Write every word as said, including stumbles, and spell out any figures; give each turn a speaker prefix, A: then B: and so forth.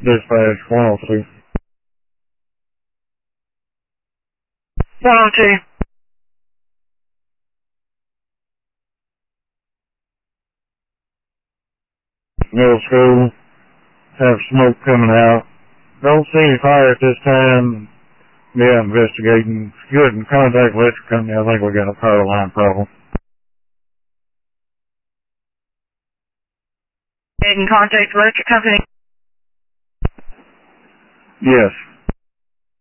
A: Dispatch, one oh two.
B: one oh two.
A: Middle school. Have smoke coming out. Don't see any fire at this time. Yeah, investigating. Good, and contact electric company. I think we got a power line problem.
B: Didn't contact electric company.
A: Yes.